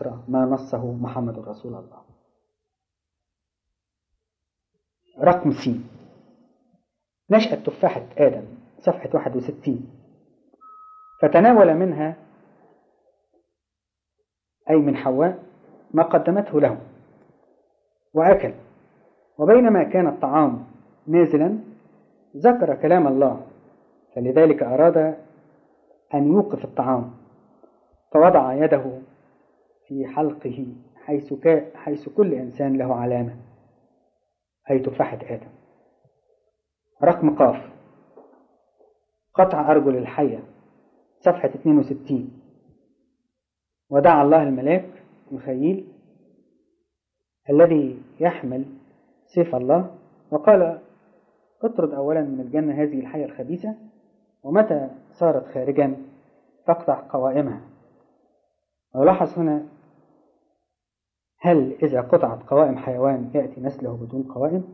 أخرى ما نصه محمد رسول الله. رقم س، نشأة تفاحة آدم، صفحة 61. فتناول منها أي من حواء ما قدمته له وأكل، وبينما كان الطعام نازلا ذكر كلام الله، فلذلك أراد أن يوقف الطعام، فوضع يده في حلقه حيث كل إنسان له علامة، أي تفاحة آدم. رقم ق، قطع أرجل الحية، صفحة 62. ودعا الله الملاك ميخائيل الذي يحمل سيف الله وقال: اطرد أولا من الجنة هذه الحية الخبيثة، ومتى صارت خارجا فاقطع قوائمها. ولاحظ هنا: هل إذا قطعت قوائم حيوان يأتي نسله بدون قوائم؟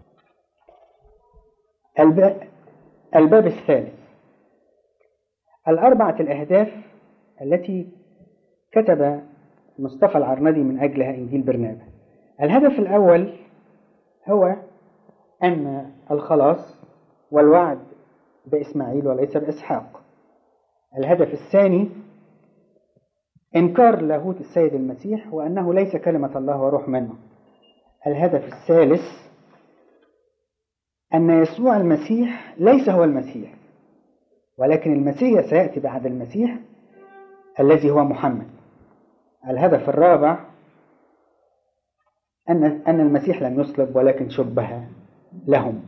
الباب الثالث، الأربعة الأهداف التي كتب مصطفى العرندي من أجلها إنجيل برنابا. الهدف الأول هو أن الخلاص والوعد بإسماعيل وليس بإسحاق. الهدف الثاني إنكار لاهوت السيد المسيح وأنه ليس كلمة الله وروح منه. الهدف الثالث أن يسوع المسيح ليس هو المسيح، ولكن المسيح سيأتي بعد المسيح الذي هو محمد. الهدف الرابع أن المسيح لم يصلب ولكن شبه لهم.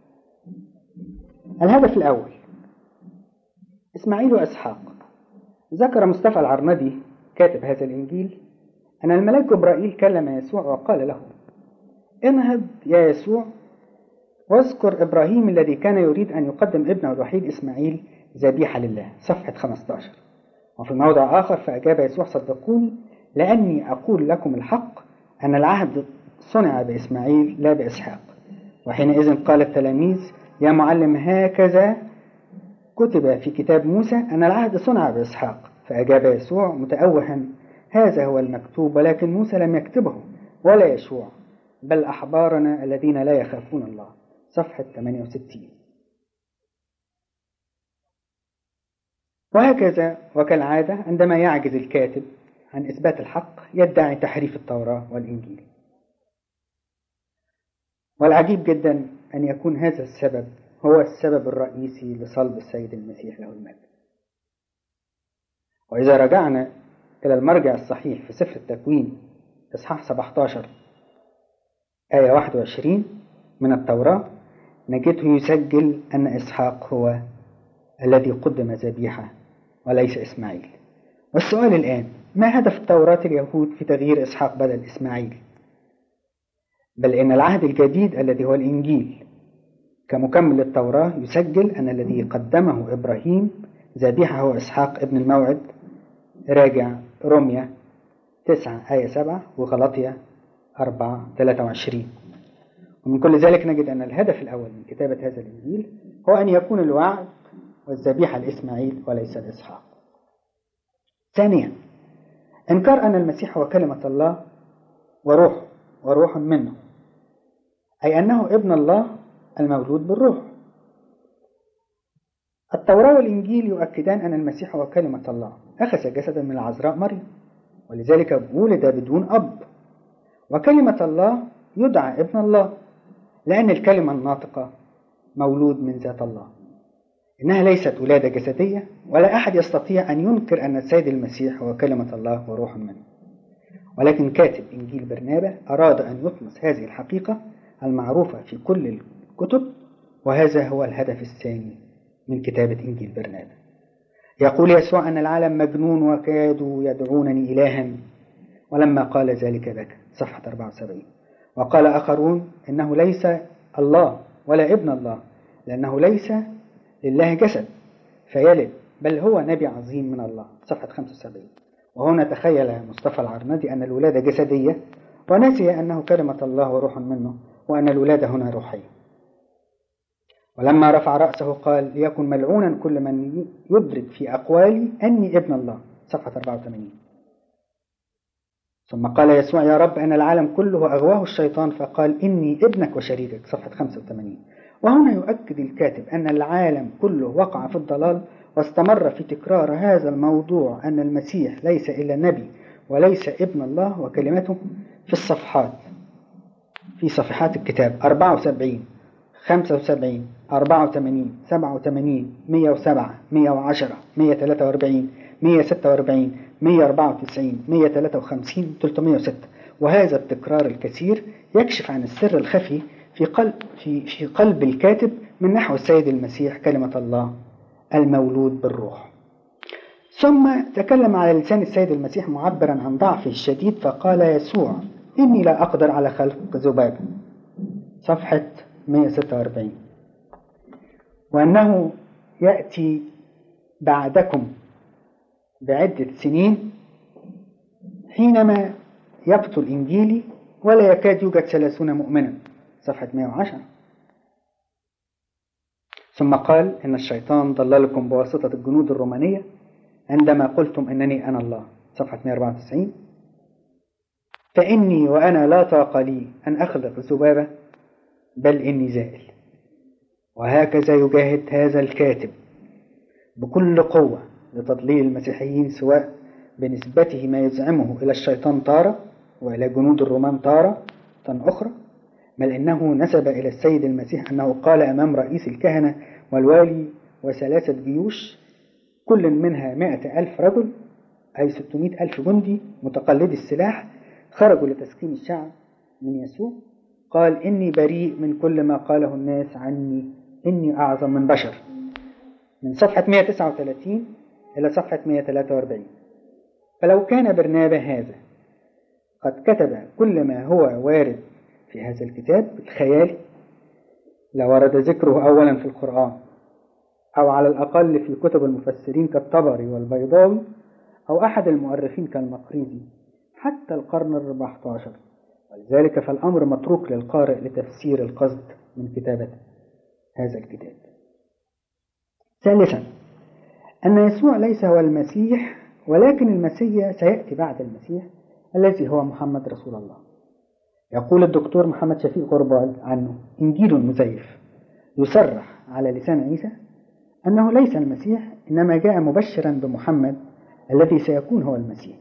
الهدف الأول إسماعيل وإسحاق. ذكر مصطفى العرندي كاتب هذا الإنجيل أن الملاك جبرائيل كلم يسوع وقال له: انهض يا يسوع واذكر إبراهيم الذي كان يريد أن يقدم ابنه الوحيد إسماعيل ذبيحة لله، صفحة 15. وفي موضع آخر: فأجاب يسوع: صدقوني لأني أقول لكم الحق أن العهد صنع بإسماعيل لا بإسحاق. وحينئذ قال التلاميذ: يا معلم، هكذا كتب في كتاب موسى أن العهد صنع بإسحاق. فأجاب يسوع متأوها: هذا هو المكتوب، ولكن موسى لم يكتبه ولا يشوع، بل أحبارنا الذين لا يخافون الله، صفحة 68. وهكذا وكالعادة عندما يعجز الكاتب عن إثبات الحق يدعي تحريف التوراة والإنجيل. والعجيب جدا أن يكون هذا السبب هو السبب الرئيسي لصلب السيد المسيح له المجد. وإذا رجعنا إلى المرجع الصحيح في سفر التكوين إصحاح 17 آية 21 من التوراة، نجده يسجل أن إسحاق هو الذي قدم ذبيحة وليس إسماعيل. والسؤال الآن: ما هدف التوراة اليهود في تغيير إسحاق بدل إسماعيل؟ بل إن العهد الجديد الذي هو الإنجيل كمكمل للتوراة يسجل أن الذي قدمه إبراهيم ذبيحة هو إسحاق ابن الموعد. راجع روميا 9 آية 7 وغلاطيا 4:23. ومن كل ذلك نجد أن الهدف الأول من كتابة هذا الإنجيل هو أن يكون الوعد والذبيحة لإسماعيل وليس لإسحاق. ثانيا، إنكار أن المسيح هو كلمة الله وروح منه، أي أنه ابن الله المولود بالروح. التوراة والإنجيل يؤكدان أن المسيح هو كلمة الله، أخذ جسدا من العذراء مريم، ولذلك ولد بدون أب. وكلمة الله يدعى ابن الله لأن الكلمة الناطقة مولود من ذات الله. إنها ليست ولادة جسدية، ولا أحد يستطيع أن ينكر أن السيد المسيح هو كلمة الله وروح منه. ولكن كاتب إنجيل برنابا أراد أن يطمس هذه الحقيقة المعروفة في كل الكتب، وهذا هو الهدف الثاني من كتابة إنجيل برنابا. يقول يسوع أن العالم مجنون وكادوا يدعونني إلها، ولما قال ذلك بكى، صفحة 74. وقال آخرون إنه ليس الله ولا ابن الله، لأنه ليس لله جسد فيلد، بل هو نبي عظيم من الله، صفحة 75. وهنا تخيل مصطفى العرندي أن الولادة جسدية، ونسي أنه كلمة الله وروح منه، وأن الولادة هنا روحية. ولما رفع رأسه قال: ليكن ملعونا كل من يدرك في أقوالي أني ابن الله، صفحة 84. ثم قال يسوع: يا رب أن العالم كله أغواه الشيطان فقال إني ابنك وشريكك. صفحة 85. وهنا يؤكد الكاتب أن العالم كله وقع في الضلال، واستمر في تكرار هذا الموضوع أن المسيح ليس إلا نبي وليس ابن الله وكلمته في صفحات الكتاب 74 75 84 87 107 110 143 146 194 153 306. وهذا التكرار الكثير يكشف عن السر الخفي في قلب الكاتب من نحو السيد المسيح كلمة الله المولود بالروح. ثم تكلم على لسان السيد المسيح معبرا عن ضعفه الشديد فقال يسوع: إني لا أقدر على خلق ذبابة. صفحة 146. وأنه يأتي بعدكم بعدة سنين حينما يبطل إنجيلي ولا يكاد يوجد 30 مؤمنا. صفحة 110. ثم قال إن الشيطان ضللكم بواسطة الجنود الرومانية عندما قلتم إنني أنا الله. صفحة 194. فإني وأنا لا طاقة لي أن أخلق ذبابة بل إني زائل. وهكذا يجاهد هذا الكاتب بكل قوة لتضليل المسيحيين، سواء بنسبته ما يزعمه إلى الشيطان تارة وإلى جنود الرومان تارة أخرى، بل إنه نسب إلى السيد المسيح أنه قال أمام رئيس الكهنة والوالي و3 جيوش كل منها 100,000 رجل، أي 600,000 جندي متقلدي السلاح، خرجوا لتسكين الشعب من يسوع. قال: إني بريء من كل ما قاله الناس عني، إني أعظم من بشر. من صفحة 139 إلى صفحة 143. فلو كان برنابا هذا قد كتب كل ما هو وارد في هذا الكتاب الخيالي لورد ذكره أولا في القرآن، أو على الأقل في كتب المفسرين كالطبري والبيضاوي، أو أحد المؤرخين كالمقريزي حتى القرن 14. ولذلك فالأمر متروك للقارئ لتفسير القصد من كتابة هذا الكتاب. ثالثا، أن يسوع ليس هو المسيح، ولكن المسيح سيأتي بعد المسيح الذي هو محمد رسول الله. يقول الدكتور محمد شفيق غربال عنه: إنجيل مزيف يصرح على لسان عيسى أنه ليس المسيح، إنما جاء مبشرا بمحمد الذي سيكون هو المسيح.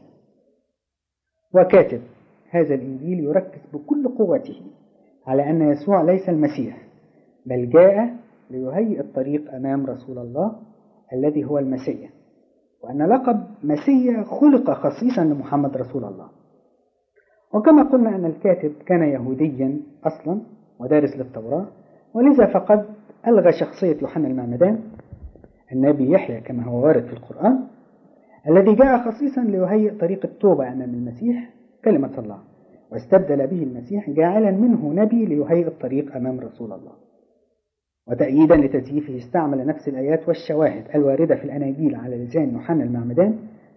وكاتب هذا الإنجيل يركز بكل قوته على أن يسوع ليس المسيح، بل جاء ليهيئ الطريق أمام رسول الله الذي هو المسيح، وأن لقب مسيح خلق خصيصا لمحمد رسول الله. وكما قلنا أن الكاتب كان يهوديا أصلا ودارس للتوراة، ولذا فقد ألغى شخصية يوحنا المعمدان النبي يحيى كما هو وارد في القرآن، الذي جاء خصيصا ليهيئ طريق التوبة أمام المسيح كلمة الله، واستبدل به المسيح جاعلا منه نبي ليهيئ الطريق أمام رسول الله. وتأييدا لتزييفه استعمل نفس الآيات والشواهد الواردة في الأناجيل على لسان يوحنا المعمدان،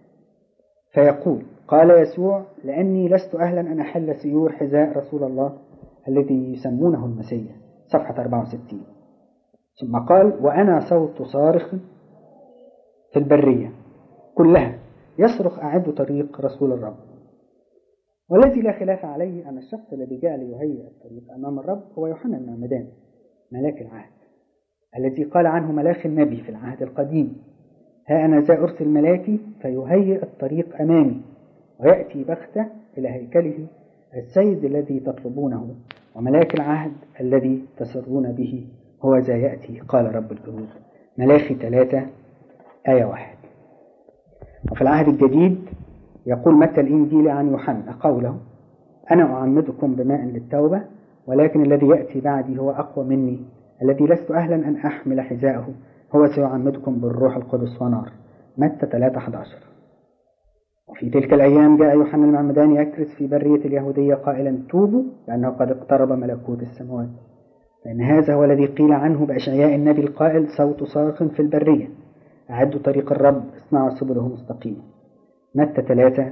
فيقول: قال يسوع: لأني لست أهلا أن أحل سيور حذاء رسول الله الذي يسمونه المسيح. صفحة 64. ثم قال: وأنا صوت صارخ في البرية كلها يصرخ أعد طريق رسول الرب. والذي لا خلاف عليه أن الشخص الذي جاء ليهيئ الطريق أمام الرب هو يوحنا المعمدان ملاك العهد، الذي قال عنه ملاك النبي في العهد القديم: ها أنا ذا أرسل ملاكي فيهيئ الطريق أمامي، ويأتي بغتة إلى هيكله السيد الذي تطلبونه، وملاك العهد الذي تسرون به هو ذا يأتي، قال رب الجنود. ملاخي 3 آية 1. وفي العهد الجديد يقول متى الإنجيل عن يوحنا قوله: أنا أعمدكم بماء للتوبة، ولكن الذي يأتي بعدي هو أقوى مني، الذي لست أهلا أن أحمل حذاءه، هو سيعمدكم بالروح القدس ونار. متى 3:11. وفي تلك الأيام جاء يوحنا المعمدان يكرز في برية اليهودية قائلا: توبوا لأنه قد اقترب ملكوت السماوات. لأن هذا هو الذي قيل عنه بأشعياء النبي القائل: صوت صارخ في البرية أعدوا طريق الرب اصنعوا سبله مستقيمة. متى 3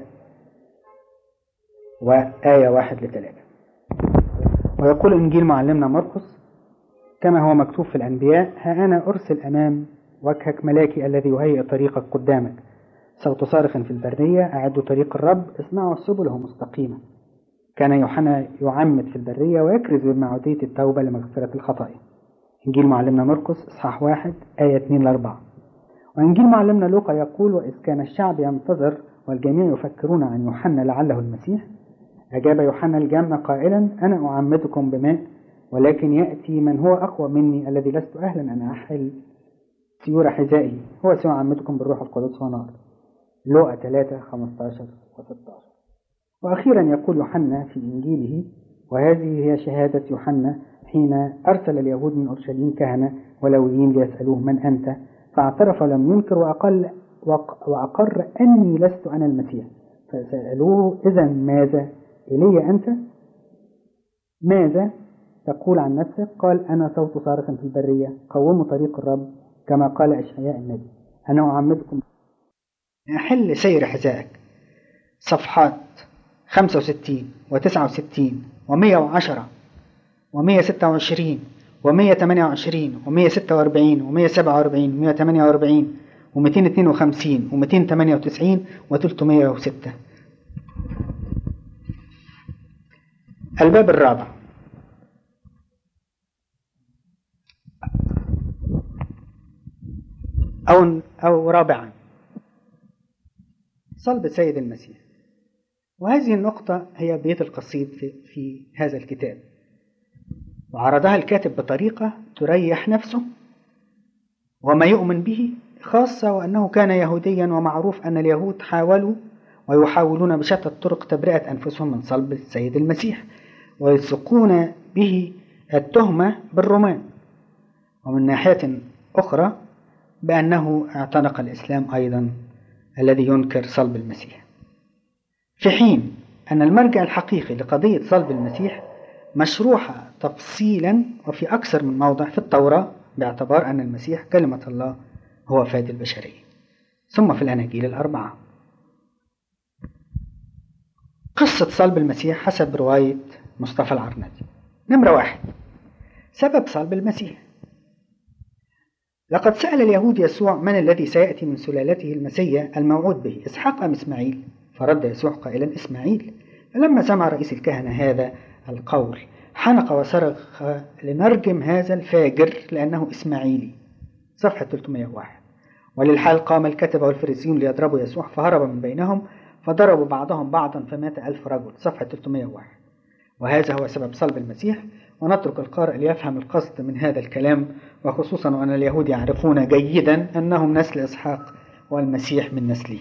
وآية 1-3. ويقول إنجيل معلمنا مرقس كما هو مكتوب في الأنبياء: ها أنا أرسل أمام وجهك ملاكي الذي يهيئ طريقك قدامك. صوت صارخ في البرية أعدوا طريق الرب اصنعوا سبله مستقيمة. كان يوحنا يعمد في البرية ويكرز بمعودية التوبة لمغفرة الخطايا. إنجيل معلمنا مرقس إصحاح 1 آية 2-4. وإنجيل معلمنا لوقا يقول: وإذ كان الشعب ينتظر والجميع يفكرون عن يوحنا لعله المسيح، أجاب يوحنا الجمع قائلا: أنا أعمدكم بماء، ولكن يأتي من هو أقوى مني الذي لست أهلا أن أحل سيور حذائه، هو سيعمدكم بالروح القدس ونار. لوقا 3:15-16. وأخيرا يقول يوحنا في إنجيله: وهذه هي شهادة يوحنا حين أرسل اليهود من أورشليم كهنة ولويين ليسألوه: من أنت؟ فاعترف ولم ينكر وأقر أني لست أنا المسيح. فسألوه: إذن ماذا؟ إلي أنت؟ ماذا تقول عن نفسك؟ قال: أنا صوت صارخ في البرية قوموا طريق الرب كما قال إشعياء النبي. أنا أعمدكم أحل سير حذائك. صفحات 65 و69 و110 و126 و128 و146 و147 و148 و252 و298 و306. الباب الرابع. أو رابعا، صلب السيد المسيح. وهذه النقطة هي بيت القصيد في هذا الكتاب، وعرضها الكاتب بطريقة تريح نفسه وما يؤمن به، خاصة وأنه كان يهوديا ومعروف أن اليهود حاولوا ويحاولون بشتى الطرق تبرئة أنفسهم من صلب السيد المسيح، ويلصقون به التهمة بالرومان، ومن ناحية أخرى بأنه اعتنق الإسلام أيضا الذي ينكر صلب المسيح، في حين أن المرجع الحقيقي لقضية صلب المسيح مشروحة تفصيلا وفي أكثر من موضع في التوراة، باعتبار أن المسيح كلمة الله هو فادي البشرية، ثم في الأناجيل الأربعة. قصة صلب المسيح حسب رواية مصطفى العرناطي. نمرة 1: سبب صلب المسيح. لقد سأل اليهود يسوع: من الذي سيأتي من سلالته المسيح الموعود به، إسحاق أم إسماعيل؟ فرد يسوع قائلا: إسماعيل. فلما سمع رئيس الكهنة هذا القول حنق وصرخ: لنرجم هذا الفاجر لأنه إسماعيلي. صفحة 301. وللحال قام الكتبة والفريسيون ليضربوا يسوع، فهرب من بينهم فضربوا بعضهم بعضا فمات 1000 رجل. صفحة 301. وهذا هو سبب صلب المسيح. ونترك القارئ ليفهم القصد من هذا الكلام، وخصوصا وأن اليهود يعرفون جيدا أنهم نسل إسحاق والمسيح من نسله.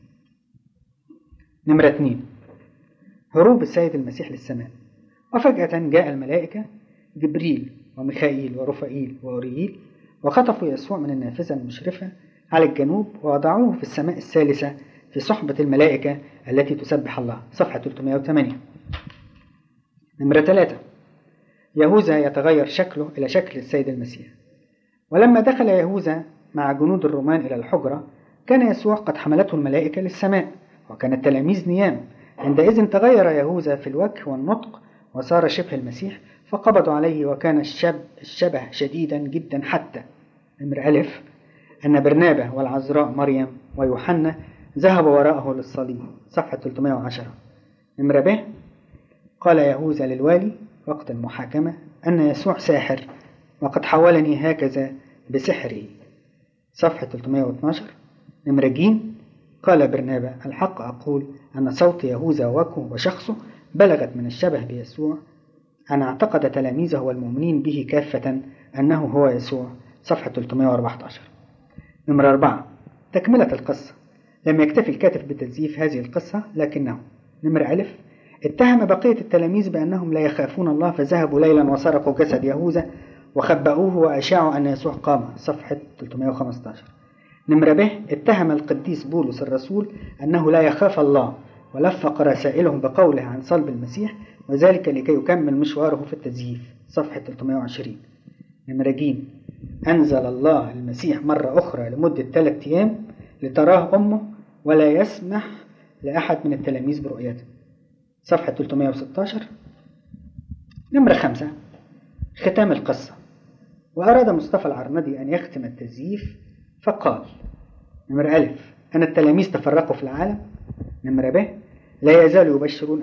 نمرة 2: هروب السيد المسيح للسماء. وفجأة جاء الملائكة جبريل وميخائيل ورفائيل وأورييل وخطفوا يسوع من النافذة المشرفة على الجنوب ووضعوه في السماء الثالثة في صحبة الملائكة التي تسبح الله. صفحة 308. نمرة 3: يهوذا يتغير شكله إلى شكل السيد المسيح. ولما دخل يهوذا مع جنود الرومان إلى الحجرة كان يسوع قد حملته الملائكة للسماء، وكان التلاميذ نيام. عندئذ تغير يهوذا في الوجه والنطق وصار شبه المسيح، فقبضوا عليه وكان الشبه شديدا جدا، حتى نمرة 1: أن برنابة والعذراء مريم ويوحنا ذهبوا وراءه للصليب. صفحة 310. نمرة ب: قال يهوذا للوالي وقت المحاكمة أن يسوع ساحر وقد حولني هكذا بسحره. صفحة 312. نمرة ج: قال برنابة: الحق أقول أن صوت يهوذا وجهه وشخصه بلغت من الشبه بيسوع أن اعتقد تلاميذه والمؤمنين به كافة أنه هو يسوع. صفحة 314. نمرة 4: تكملة القصة. لم يكتفي الكاتب بتزييف هذه القصة، لكنه نمرة أ: اتهم بقية التلاميذ بأنهم لا يخافون الله، فذهبوا ليلا وسرقوا جسد يهوذا وخبأوه وأشاعوا أن يسوع قام. صفحة 315. نمرة ب: اتهم القديس بولس الرسول أنه لا يخاف الله، ولفق رسائلهم بقوله عن صلب المسيح، وذلك لكي يكمل مشواره في التزييف. صفحة 320. نمرة ج: أنزل الله المسيح مرة أخرى لمدة 3 أيام لتراه أمه ولا يسمح لأحد من التلاميذ برؤيته. صفحة 316. نمرة 5: ختام القصة. وأراد مصطفى العرناطي أن يختم التزييف فقال: نمرة أ: أن التلاميذ تفرقوا في العالم. نمرة ب لا يزالوا يبشرون